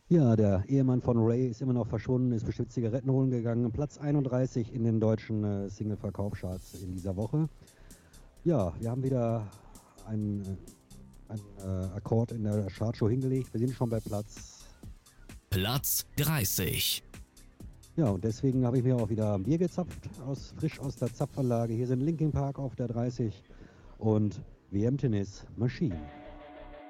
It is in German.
Ja, der Ehemann von Ray ist immer noch verschwunden, ist bestimmt Zigaretten holen gegangen. Platz 31 in den deutschen Single-Verkaufscharts in dieser Woche. Ja, wir haben wieder einen Akkord in der Chartshow hingelegt. Wir sind schon bei Platz 30. Ja, und deswegen habe ich mir auch wieder ein Bier gezapft, frisch aus der Zapfanlage. Hier sind Linkin Park auf der 30 und WM Tennis Machine.